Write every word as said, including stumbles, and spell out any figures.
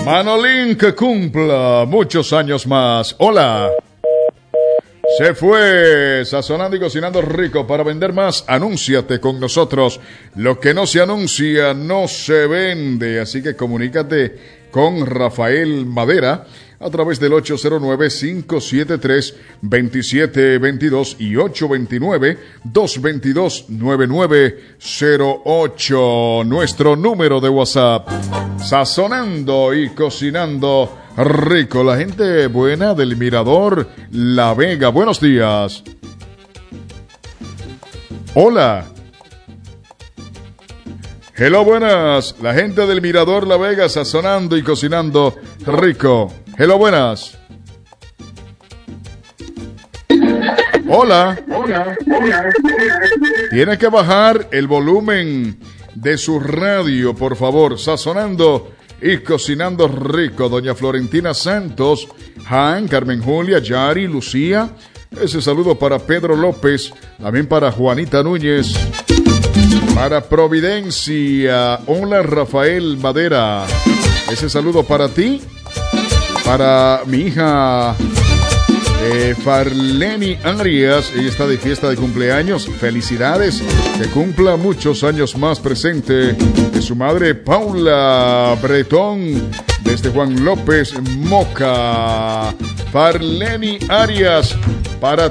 Manolín, que cumpla muchos años más. Hola. Se fue sazonando y cocinando rico para vender más. Anúnciate con nosotros. Lo que no se anuncia no se vende. Así que comunícate con Rafael Madera a través del ocho cero nueve, cinco siete tres, dos siete dos dos y ocho dos nueve, dos dos dos, nueve nueve cero ocho. Nuestro número de WhatsApp. Sazonando y cocinando rico. La gente buena del Mirador La Vega. Buenos días. Hola. Hello, buenas. La gente del Mirador La Vega sazonando y cocinando rico. Hello, buenas. Hola. Tienes que bajar el volumen de su radio, por favor. Sazonando y cocinando rico. Doña Florentina Santos, Han, Carmen Julia, Yari, Lucía. Ese saludo para Pedro López. También para Juanita Núñez. Para Providencia. Hola, Rafael Madera. Ese saludo para ti. Para mi hija eh, Farleni Arias. Ella está de fiesta de cumpleaños. Felicidades. Que cumpla muchos años más presente. De su madre Paula Bretón. Desde Juan López Moca. Farleni Arias. Para